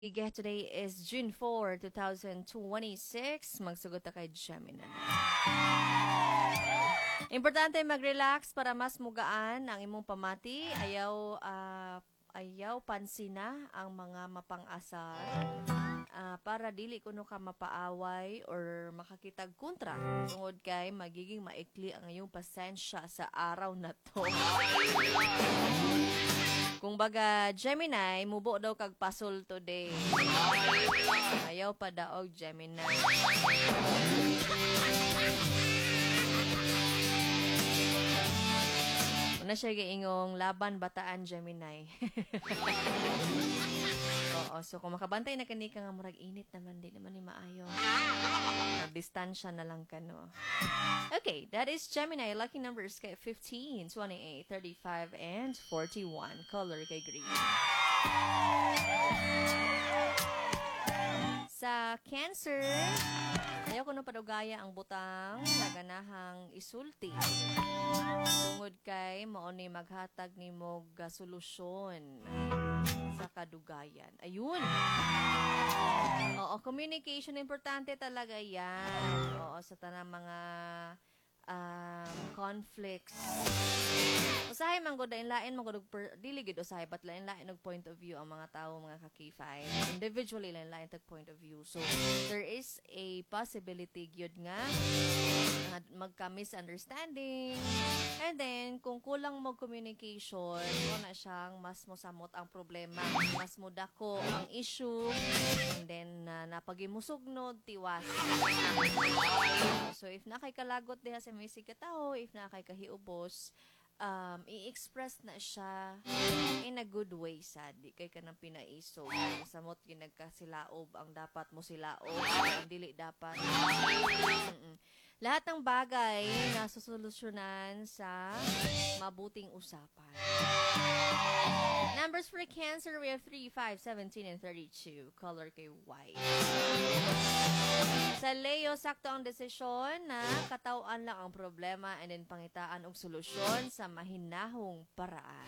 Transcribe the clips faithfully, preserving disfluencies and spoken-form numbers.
Ige, today is June fourth, twenty twenty-six. Magsugot ta kay Gemini. Importante mag-relax para mas mugaan ang imong pamati. Ayaw, ah, ayaw pansina ang mga mapang-asar. Ah, para dili kuno ka mapaaway or makakitag kontra. Tungod kay magiging maikli ang iyong pasensya sa araw na to. Kung baga, Gemini, mubo daw kag pasol today. Ayaw pa daog, Gemini. Una siya giingong laban bataan, Gemini. Oo, so kung makabantay na kani ka nga murag init naman, di naman ni maayo. Distansya na lang ka, no? Okay, that is Gemini. Lucky numbers kay fifteen, twenty-eight, thirty-five, and forty-one. Color kay green. Sa Cancer, ayaw ko na padugaya ang butang na ganahang isulti. Tungod kay mao ni maghatag ni mo solusyon sa kadugayan. Ayun. Oo, communication importante talaga yan. Oo, sa tanang mga um, conflicts. Usahay man gud lain man gud dili gid usahay but lain lain og point of view ang mga tawo mga ka-K five. Individually lain lain tag point of view. So there is a possibility gyud nga uh, magka-misunderstanding. And then kung kulang mo communication, mo na siyang mas mosamot ang problema, mas mudako ang issue, and then uh, napagimusugnod tiwas. So if na kay kalagot diha sa may sigataho, if na kay kahiubos, um, i-express na siya in a good way, sad. Di kay ka nang pinaiso. Samot yung nagkasilaob ang dapat mo silaob, ang dili dapat. Mm-mm. Lahat ng bagay na susolusyonan sa mabuting usapan. Numbers for Cancer, we have three, five, seventeen, and thirty-two. Color kay white. Sa Leo, sakto ang desisyon na katawan lang ang problema and then pangitaan og solusyon sa mahinahong paraan.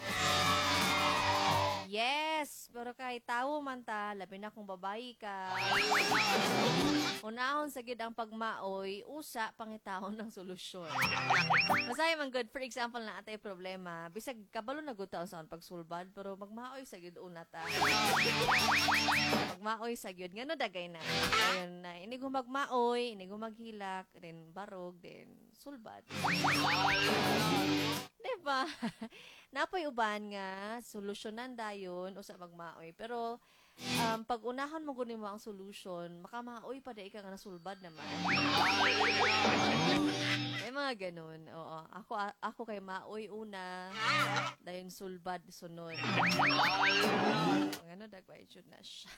Yes! Pero kay tao man ta, labi na kung babae ka. Unahon sa gid ang pagmaoy, usa pangitaon ng solusyon. Masaya man good. For example na atay problema, bisag kabalo na gud taon sa pagsulbad, pero magmaoy sa gid una ta. Magmaoy sa gid ngano dagay na. Ayun na, ini go magmaoy, ini go maghilak, then barog, then sulbad. Diba? Napoy uban nga solusyonan dayon usa magmaoy, pero um, pag unahon mo kunin mo ang solution, makamaoy pa dai ka nga nasulbad naman. May mga ganun. Oo. Ako ako kay maoy una, dayon sulbad sunod. Ngano dagway jud na siya.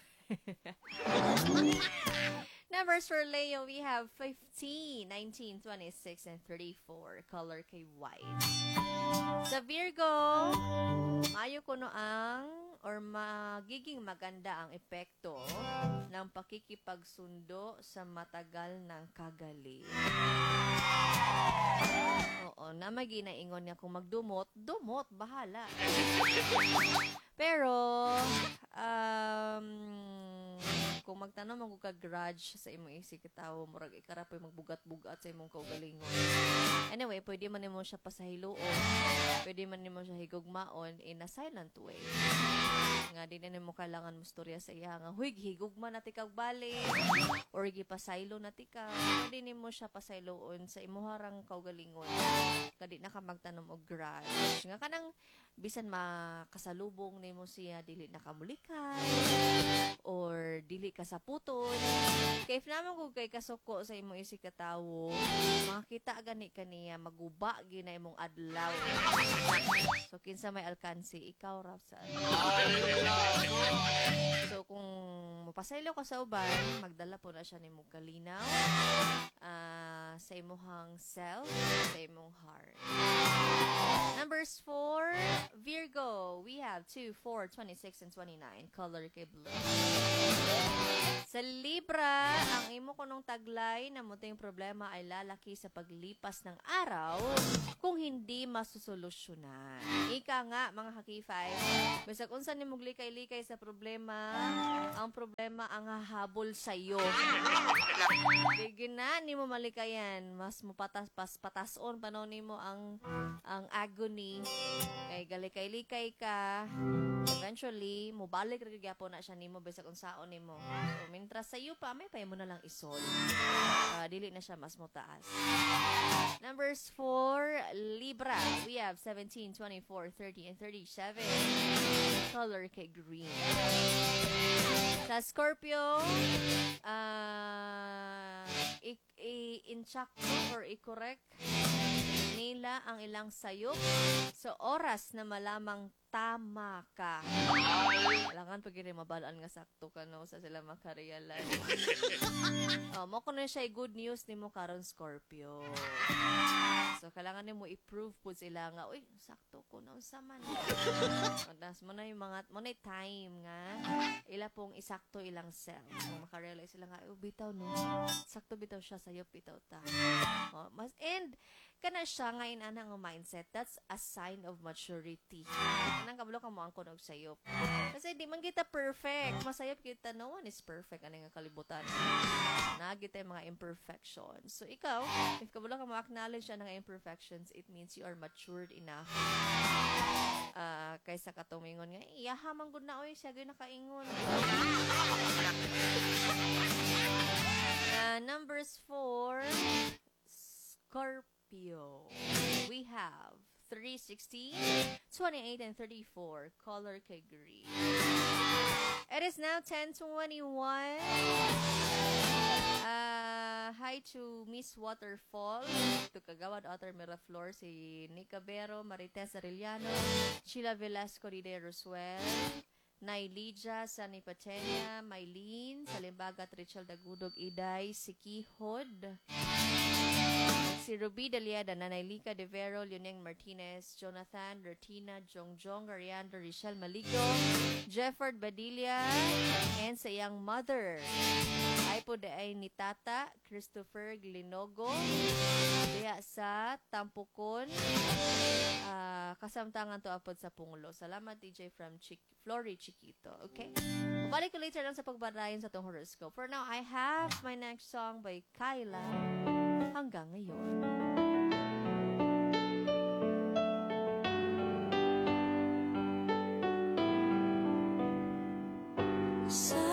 Numbers for Leo, we have fifteen, nineteen, twenty-six, and thirty-four. Color kay white. Sa Virgo, mayo kuno ang or magiging maganda ang epekto ng pakikipagsundo sa matagal ng kagali. Oo, na maginaingon niya kung magdumot, dumot, bahala. Pero, um, kung magtanong mo ka grudge sa imong isig katawo, murag ikarapoy magbugat-bugat sa imong kaugalingon. Anyway, pwede man nimo siya pasahiluon, pwede man nimo siya higugmaon in a silent way. Nga di na nimo kailangan mo storya sa iya nga, huy, higugma na tikag balik, or gipasaylo na tika. Pwede nimo siya pasayloon sa imuharang kaugalingon. Kadi na ka magtanom og grudge. Nga kanang bisan makasalubong nimo siya dili nakamulikay or dili ka sa puton. Kay if naman kung kay kasuko sa imong isig katawo, makita gani kaniya maguba gina imong adlaw. So kinsa may alkansi, ikaw ra sa. So kung mapasaylo ka sa uban, magdala po na siya nimo kalinaw uh, sa imong self, sa imong heart. Numbers four, Virgo, we have two, four, twenty-six, and twenty-nine. Color kay blue. Sa Libra, ang imo kunong taglay na muting problema ay lalaki sa paglipas ng araw kung hindi masusolusyonan. Ika nga, mga hakifay, bisag unsa ni mong likay-likay sa problema, ang problema ang hahabol sa iyo. Di na ni mo malikayan, mas mupatas pas patason panon nimo ang ang agony kay galikay-likay ka. Eventually, mubalik ra gyapon na siya nimo bisag unsaon nimo. So, mintras sa iyo pa, may pay mo na lang isol. Uh, dili na siya mas mutaas. Numbers four, Libra. We have seventeen, twenty-four, thirty, and thirty-seven. Color kay green. Sa Scorpio, uh, i-inchakto or i-correct nila ang ilang sayop sa oras na malamang tama ka. Kailangan pag rin mabalaan nga sakto ka no sa sila makarealize. Oh, mo kuno siya good news nimo karon Scorpio. So kailangan nimo i-prove pud sila nga uy sakto ko na unsa man. Andas mo na yung mga mo na time nga ila pong isakto ilang self. So makarealize sila nga oh, bitaw no. Sakto bitaw siya sayop bitaw ta. Oh, mas and kana siya nga inana nga mindset, that's a sign of maturity. Nang kabalo ka mo ang kunog sayop. Kasi di man kita perfect. Masayop kita, no one is perfect. Ano nga kalibutan? Nagita yung mga imperfections. So ikaw, if kabalo ka ma-acknowledge siya ng imperfections, it means you are matured enough. Uh, kaysa katumingon nga, iyahamang good na, oy, siya gano'n nakaingon. Uh, numbers four, Scorpio. We have three, sixteen, twenty-eight, and thirty-four. Color kay green. It is now ten twenty-one. Uh, hi to Miss Waterfall, to Kagawad Otter Miraflor, si Nika Bero, Marites Arellano, Sheila Velasco de Roswell, Nailija Sani Patenya, Maylene, Salimbagat Richel Dagudog Iday, si Kihod, si Ruby Daliada, Nanaylika De Vero, Leoneng Martinez, Jonathan, Bertina, Jongjong, Ariando, Richelle Maligo, Jefford Badilla, and sa iyang mother. Ay po da ay ni Tata, Christopher Glinogo, diya sa Tampukon, uh, kasamtangan to apod sa Punglo. Salamat D J from Chic- Flory Chiquito. Okay? Balik ko later lang sa pagbarayan sa tong horoscope. For now, I have my next song by Kyla. Hanggang ngayon. So